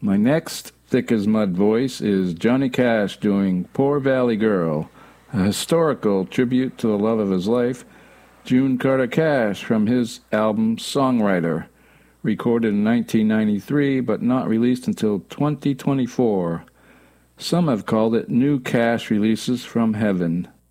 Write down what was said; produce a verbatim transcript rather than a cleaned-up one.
My next thick as mud voice is Johnny Cash doing Poor Valley Girl, a historical tribute to the love of his life, June Carter Cash, from his album Songwriter, recorded in nineteen ninety-three but not released until twenty twenty-four. Some have called it New Cash Releases from Heaven.